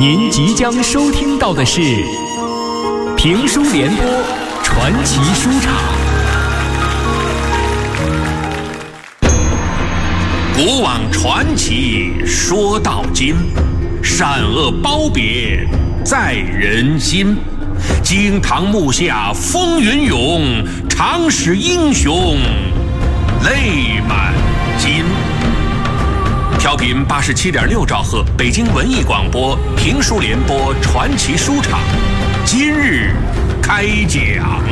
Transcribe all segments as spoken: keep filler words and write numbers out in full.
您即将收听到的是评书联播传奇书场。 古往传奇说到今，善恶褒贬在人心。惊堂木下风云涌，常使英雄泪满襟。调频八十七点六兆赫，北京文艺广播评书联播传奇书场，今日开讲。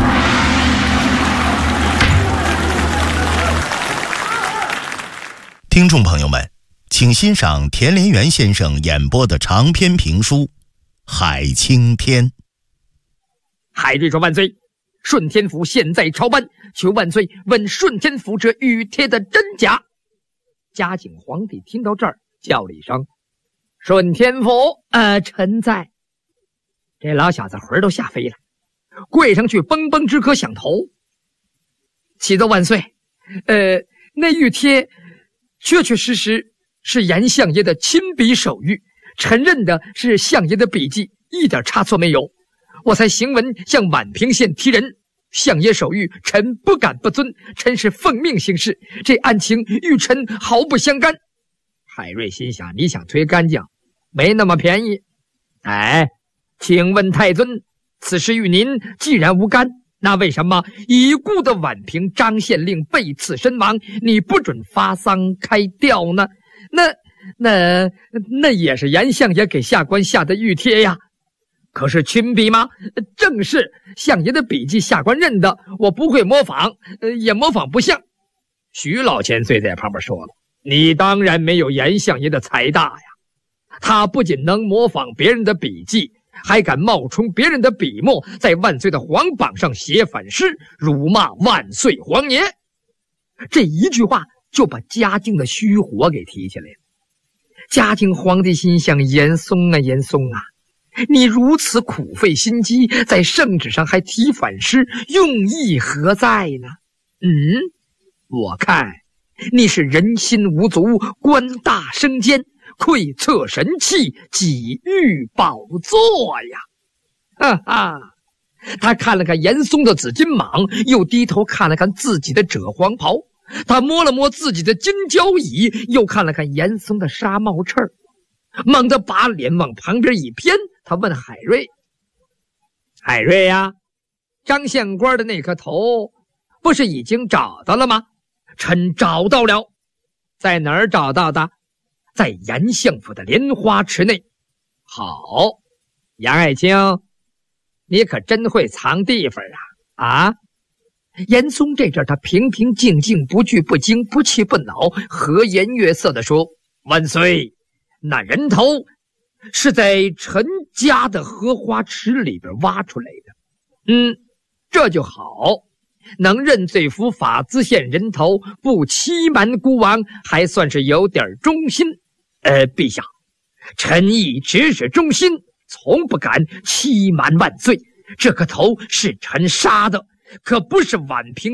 听众朋友们，请欣赏田连元先生演播的长篇评书《海青天》。 海瑞说：“万岁，顺天府现在朝班，求万岁问顺天府这玉贴的真假。”嘉靖皇帝听到这儿，叫了一声：“顺天府，呃，臣在。”这老小子魂都吓飞了，跪上去蹦蹦直磕响头。启奏万岁，呃，那玉贴确确实实是严相爷的亲笔手谕，臣认的是相爷的笔迹，一点差错没有。我才行文向宛平县提人，相爷手谕，臣不敢不遵，臣是奉命行事，这案情与臣毫不相干。海瑞心想，你想推干净，没那么便宜。哎，请问太尊，此事与您既然无干，那为什么已故的宛平张县令被刺身亡，你不准发丧开吊呢？那那那也是严相爷给下官下的玉贴呀。可是亲笔吗？正是，相爷的笔迹下官认的，我不会模仿，呃，也模仿不像。徐老千岁在旁边说了，你当然没有严相爷的才大呀。他不仅能模仿别人的笔迹，还敢冒充别人的笔墨，在万岁的皇榜上写反诗，辱骂万岁皇爷。这一句话就把嘉靖的虚火给提起来了。嘉靖皇帝心想，严嵩啊严嵩啊，你如此苦费心机，在圣旨上还提反诗，用意何在呢？嗯，我看你是人心无足，官大升奸，窥测神器，几欲宝座呀！哈哈！他看了看严嵩的紫金蟒，又低头看了看自己的赭黄袍，他摸了摸自己的金交椅，又看了看严嵩的纱帽翅儿，猛地把脸往旁边一偏，他问海瑞：“海瑞呀、啊，张县官的那颗头不是已经找到了吗？”“臣找到了。”“在哪儿找到的？”“在严相府的莲花池内。”“好，杨爱卿，你可真会藏地方啊！”啊！严嵩这阵他平平静静，不惧不惊，不气不恼，和颜悦色地说：“万岁，那人头是在陈家的荷花池里边挖出来的。嗯，这就好，能认罪伏法，自献人头，不欺瞒孤王，还算是有点忠心。呃，陛下，臣一直是忠心，从不敢欺瞒万岁。这颗头是臣杀的，可不是宛平